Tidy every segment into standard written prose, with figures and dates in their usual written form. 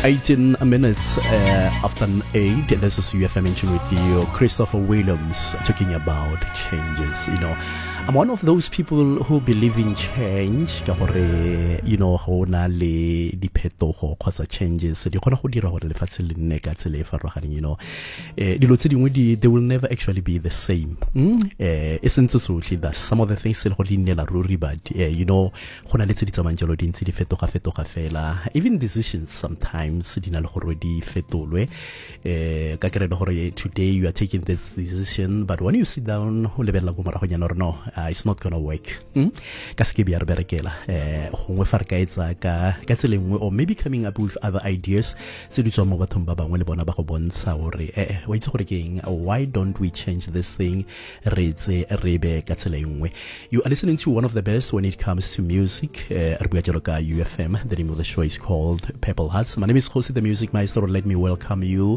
18 minutes after 8. This is UFM in tune with you, Christopher Williams, talking about changes. I'm one of those people who believe in change. Ho na le diphetogo kgotsa changes di kgona go dira gore lefatshe le nne ka tsela e farologaneng. Dilo tse dingwe they will never actually be the same. Essence tsotlhe that some of the things le go di nnela ruri, but go na le tse di tsamayang jalo di ntse di fetoga fela. Even decisions sometimes di na le gore di fetolwe. Ka kere gore today you are taking this decision, but when you sit down ho lebella go moragonyana or no, it's not gonna work. Ka ske bia re berekela gongwe fa re ka etsa ka tsela nngwe, or maybe coming up with other ideas tse di tswa mo bathong ba bangwe le bona ba go bontsha gore wa itse gore keng, why don't we change this thing re tse re be ka tsela nngwe. You are listening to one of the best when it comes to music. Re bua jalo ka UFM. The name of the show is called Purple Hearts. My name is Khosi the Music Maestro. Let me welcome you.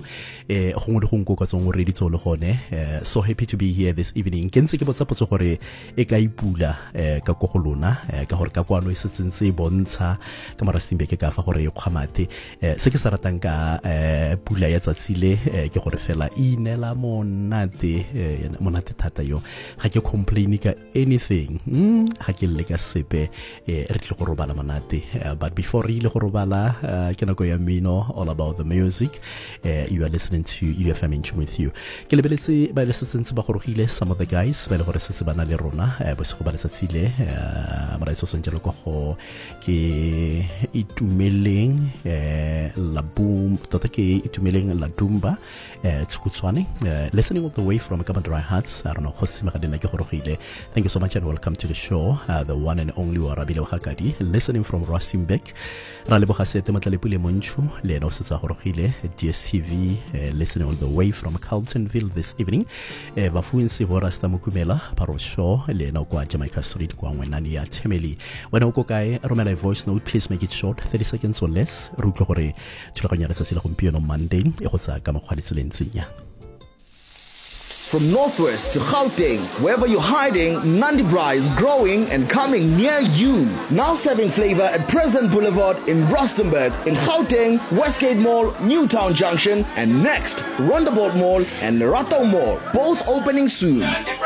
So happy to be here this evening. Ke ntse ke botsa potso gore e ka ipula ka go go lona ka gore ka kwano e setsentse bontsha ka marastimbe ka fa gore e kgwamate se ke sa ratang ka pula ya tsatsile ke gore fela inela monate thata yo ga ke complain ka anything ga ke le ka sepe re tle go robala monate, but before re ile go robala ke nako ya mino all about the music. You are listening to UFM in tune with you. Ke lebeletse ba le setsentse ba gorogile some of the guys ba le gore setse bana le rona bo se go ba le tsatsile mara itso sentjelo go ke itumeleng la boom tota ke itumeleng la dumba tsukutswane listening all the way from Kabandrai Hearts. I don't know Khosi Magadena ke gorogile. Thank you so much and welcome to the show, the one and only Warabile Hakadi, listening from Rustenburg. Ra leboga sete matlalepule montsho le ena o setsa gorogile DSTV, listening all the way from Carltonville this evening. Bafuinsi borasta mukumela parosho le ena kwa Jamaica Street kwa ngwenani ya Temeli. Wena o kae romela voice note, please make it short, 30 seconds or less. Ru tlo gore tshilaganya letsa sila gompieno Monday e go tsa ka mokgwalitsele ntsinya. From Northwest to Gauteng, wherever you're hiding, Nandi Bra is growing and coming near you. Now serving flavor at President Boulevard in Rustenburg, in Gauteng, Westgate Mall, Newtown Junction, and next, Rondeboort Mall and Lerato Mall, both opening soon.